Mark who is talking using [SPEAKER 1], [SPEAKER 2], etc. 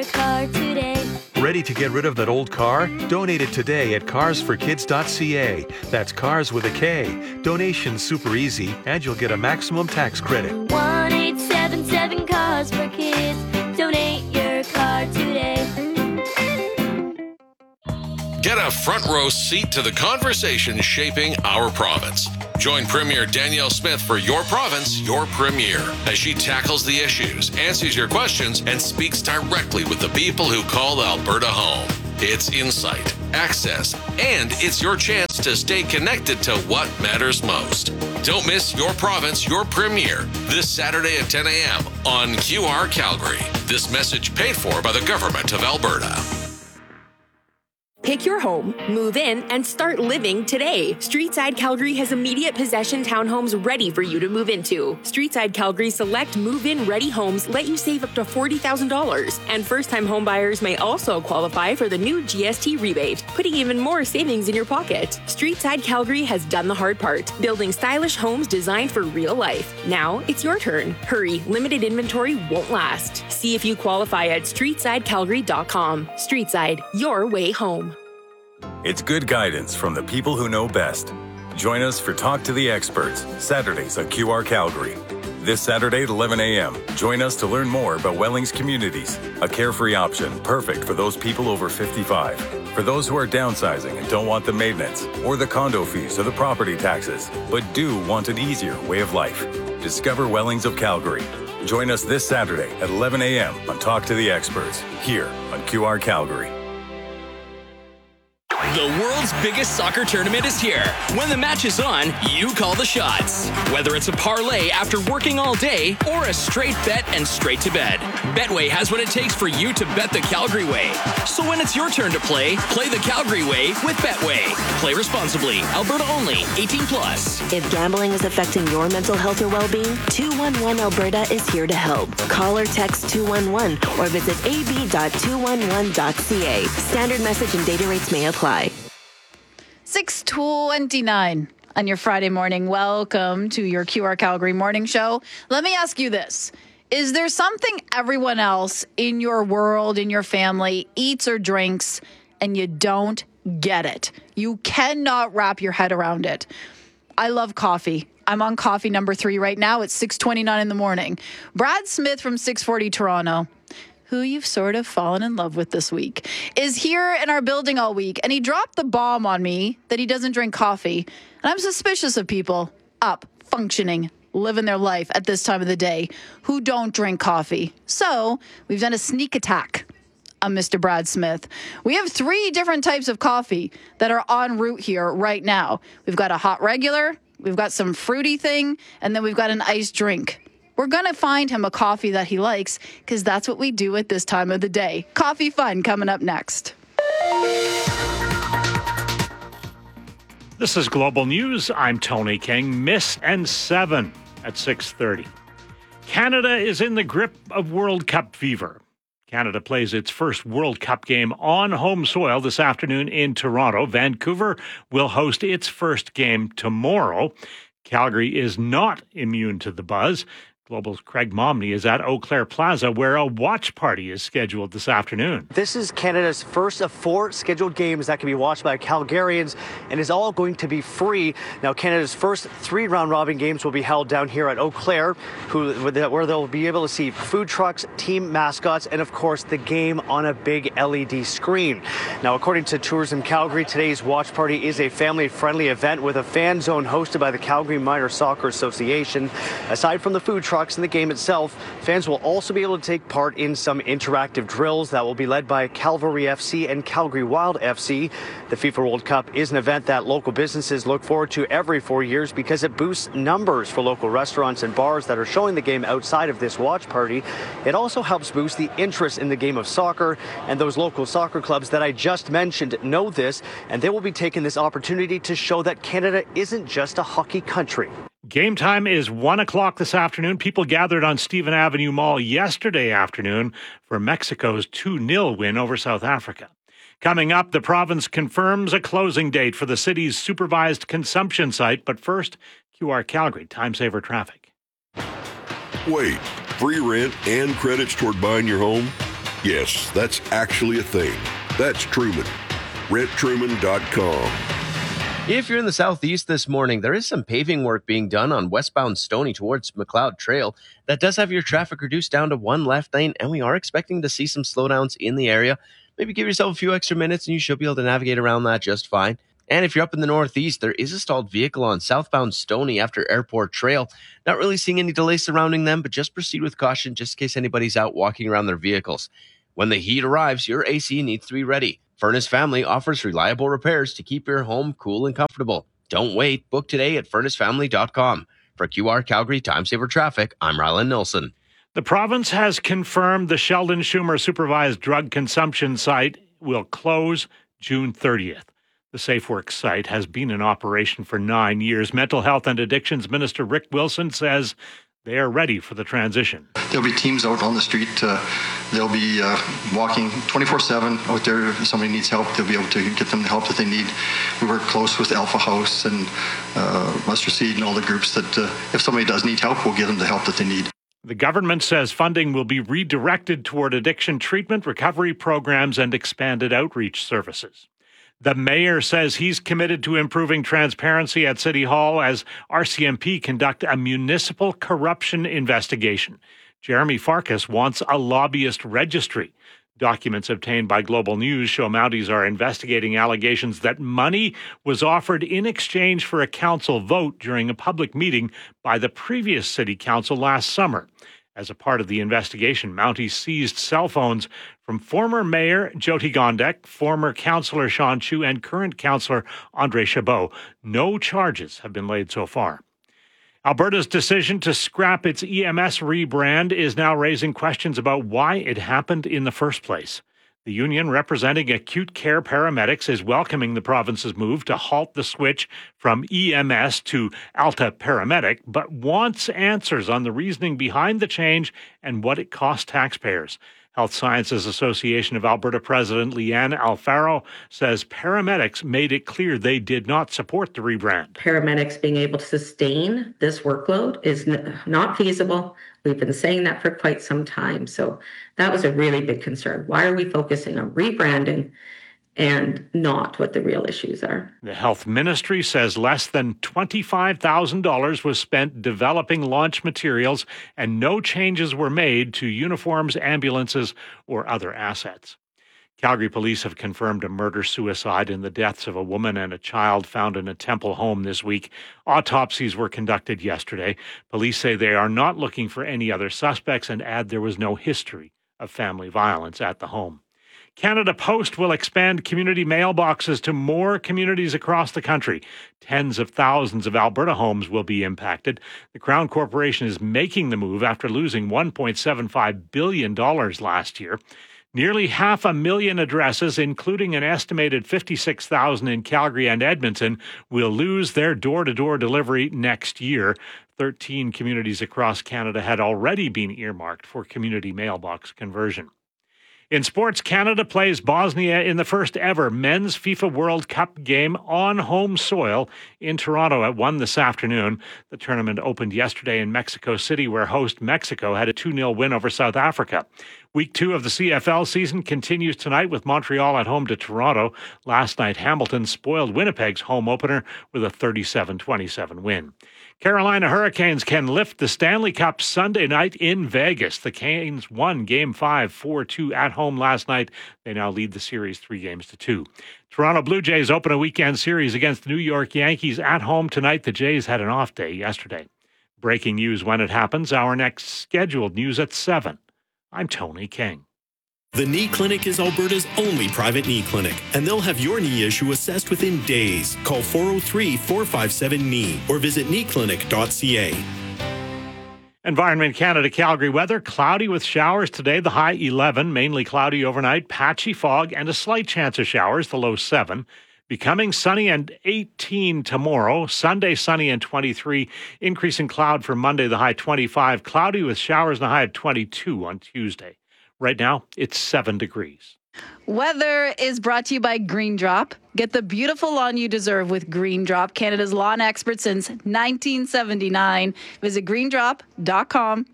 [SPEAKER 1] car today.
[SPEAKER 2] Ready to get rid of that old car? Donate it today at carsforkids.ca. That's cars with a K. Donation's super easy, and you'll get a maximum tax credit.
[SPEAKER 1] 1-877 Cars for Kids. Donate your car today.
[SPEAKER 3] Get a front row seat to the conversation shaping our province. Join Premier Danielle Smith for Your Province, Your Premier, as she tackles the issues, answers your questions, and speaks directly with the people who call Alberta home. It's insight, access, and it's your chance to stay connected to what matters most. Don't miss Your Province, Your Premier this Saturday at 10 a.m. on QR Calgary. This message paid for by the Government of Alberta.
[SPEAKER 4] Pick your home, move in, and start living today. Streetside Calgary has immediate possession townhomes ready for you to move into. Streetside Calgary select move-in ready homes let you save up to $40,000. And first-time homebuyers may also qualify for the new GST rebate, putting even more savings in your pocket. Streetside Calgary has done the hard part, building stylish homes designed for real life. Now it's your turn. Hurry, limited inventory won't last. See if you qualify at streetsidecalgary.com. Streetside, your way home.
[SPEAKER 5] It's good guidance from the people who know best. Join us for Talk to the Experts, Saturdays on QR Calgary. This Saturday at 11 a.m., join us to learn more about Wellings Communities, a carefree option perfect for those people over 55. For those who are downsizing and don't want the maintenance, or the condo fees or the property taxes, but do want an easier way of life. Discover Wellings of Calgary. Join us this Saturday at 11 a.m. on Talk to the Experts, here on QR Calgary.
[SPEAKER 6] The world's biggest soccer tournament is here. When the match is on, you call the shots. Whether it's a parlay after working all day or a straight bet and straight to bed, Betway has what it takes for you to bet the Calgary way. So when it's your turn to play the Calgary way with Betway. Play responsibly. Alberta only. 18 plus.
[SPEAKER 7] If gambling is affecting your mental health or well-being, 211 Alberta is here to help. Call or text 211 or visit ab.211.ca. Standard message and data rates may apply.
[SPEAKER 8] 6:29 on your Friday morning. Welcome to your QR Calgary morning show. Let me ask you this. Is there something everyone else in your world, in your family, eats or drinks, and you don't get it? You cannot wrap your head around it. I love coffee. I'm on coffee number 3 right now. It's 6:29 in the morning. Brad Smith from 640 Toronto, who you've sort of fallen in love with this week, is here in our building all week, and he dropped the bomb on me that he doesn't drink coffee. And I'm suspicious of people up, functioning, living their life at this time of the day who don't drink coffee. So we've done a sneak attack on Mr. Brad Smith. We have 3 different types of coffee that are en route here right now. We've got a hot regular, we've got some fruity thing, and then we've got an iced drink. We're going to find him a coffee that he likes, because that's what we do at this time of the day. Coffee fun coming up next.
[SPEAKER 9] This is Global News. I'm Tony King. Mist and 7 at 6:30. Canada is in the grip of World Cup fever. Canada plays its first World Cup game on home soil this afternoon in Toronto. Vancouver will host its first game tomorrow. Calgary is not immune to the buzz. Global's Craig Momney is at Eau Claire Plaza, where a watch party is scheduled this afternoon.
[SPEAKER 10] This is Canada's first of 4 scheduled games that can be watched by Calgarians, and is all going to be free. Now, Canada's first 3 round-robin games will be held down here at Eau Claire, where they'll be able to see food trucks, team mascots, and, of course, the game on a big LED screen. Now, according to Tourism Calgary, today's watch party is a family-friendly event with a fan zone hosted by the Calgary Minor Soccer Association. Aside from the food trucks and the game itself, fans will also be able to take part in some interactive drills that will be led by Calvary FC and Calgary Wild FC. The FIFA World Cup is an event that local businesses look forward to every 4 years because it boosts numbers for local restaurants and bars that are showing the game outside of this watch party. It also helps boost the interest in the game of soccer, and those local soccer clubs that I just mentioned know this, and they will be taking this opportunity to show that Canada isn't just a hockey country.
[SPEAKER 9] Game time is 1 o'clock this afternoon. People gathered on Stephen Avenue Mall yesterday afternoon for Mexico's 2-0 win over South Africa. Coming up, the province confirms a closing date for the city's supervised consumption site. But first, QR Calgary Time Saver Traffic.
[SPEAKER 11] Wait, free rent and credits toward buying your home? Yes, that's actually a thing. That's Truman. RentTruman.com.
[SPEAKER 12] If you're in the southeast this morning, there is some paving work being done on westbound Stony towards McLeod Trail. That does have your traffic reduced down to one left lane, and we are expecting to see some slowdowns in the area. Maybe give yourself a few extra minutes, and you should be able to navigate around that just fine. And if you're up in the northeast, there is a stalled vehicle on southbound Stony after Airport Trail. Not really seeing any delays surrounding them, but just proceed with caution just in case anybody's out walking around their vehicles. When the heat arrives, your AC needs to be ready. Furnace Family offers reliable repairs to keep your home cool and comfortable. Don't wait. Book today at furnacefamily.com. For QR Calgary Time Saver Traffic, I'm Rylan Nilsson.
[SPEAKER 9] The province has confirmed the Sheldon Schumer supervised drug consumption site will close June 30th. The SafeWorks site has been in operation for 9 years. Mental Health and Addictions Minister Rick Wilson says they are ready for the transition.
[SPEAKER 13] There'll be teams out on the street. They'll be walking 24/7 out there. If somebody needs help, they'll be able to get them the help that they need. We work close with Alpha House and Mustard Seed and all the groups that if somebody does need help, we'll give them the help that they need.
[SPEAKER 9] The government says funding will be redirected toward addiction treatment, recovery programs, and expanded outreach services. The mayor says he's committed to improving transparency at City Hall as RCMP conduct a municipal corruption investigation. Jeremy Farkas wants a lobbyist registry. Documents obtained by Global News show Mounties are investigating allegations that money was offered in exchange for a council vote during a public meeting by the previous city council last summer. As a part of the investigation, Mounties seized cell phones from former Mayor Jyoti Gondek, former Councillor Sean Chu, and current Councillor Andre Chabot. No charges have been laid so far. Alberta's decision to scrap its EMS rebrand is now raising questions about why it happened in the first place. The union representing acute care paramedics is welcoming the province's move to halt the switch from EMS to Alta Paramedic, but wants answers on the reasoning behind the change and what it cost taxpayers. Health Sciences Association of Alberta President Leanne Alfaro says paramedics made it clear they did not support the rebrand.
[SPEAKER 14] Paramedics being able to sustain this workload is not feasible. We've been saying that for quite some time. So that was a really big concern. Why are we focusing on rebranding and not what the real issues are?
[SPEAKER 9] The health ministry says less than $25,000 was spent developing launch materials and no changes were made to uniforms, ambulances, or other assets. Calgary police have confirmed a murder-suicide in the deaths of a woman and a child found in a Temple home this week. Autopsies were conducted yesterday. Police say they are not looking for any other suspects and add there was no history of family violence at the home. Canada Post will expand community mailboxes to more communities across the country. Tens of thousands of Alberta homes will be impacted. The Crown Corporation is making the move after losing $1.75 billion last year. Nearly 500,000 addresses, including an estimated 56,000 in Calgary and Edmonton, will lose their door-to-door delivery next year. 13 communities across Canada had already been earmarked for community mailbox conversion. In sports, Canada plays Bosnia in the first ever men's FIFA World Cup game on home soil in Toronto at 1 this afternoon. The tournament opened yesterday in Mexico City, where host Mexico had a 2-0 win over South Africa. Week 2 of the CFL season continues tonight with Montreal at home to Toronto. Last night, Hamilton spoiled Winnipeg's home opener with a 37-27 win. Carolina Hurricanes can lift the Stanley Cup Sunday night in Vegas. The Canes won Game 5 4-2 at home last night. They now lead the series 3-2. Toronto Blue Jays open a weekend series against the New York Yankees at home tonight. The Jays had an off day yesterday. Breaking news when it happens. Our next scheduled news at 7. I'm Tony King.
[SPEAKER 15] The Knee Clinic is Alberta's only private knee clinic, and they'll have your knee issue assessed within days. Call 403-457-KNEE or visit kneeclinic.ca.
[SPEAKER 9] Environment Canada Calgary weather, cloudy with showers today, the high 11, mainly cloudy overnight, patchy fog, and a slight chance of showers, the low 7. Becoming sunny and 18 tomorrow. Sunday, sunny and 23. Increasing cloud for Monday, the high 25. Cloudy with showers and a high of 22 on Tuesday. Right now, it's 7 degrees.
[SPEAKER 8] Weather is brought to you by Green Drop. Get the beautiful lawn you deserve with Green Drop, Canada's lawn expert since 1979. Visit greendrop.com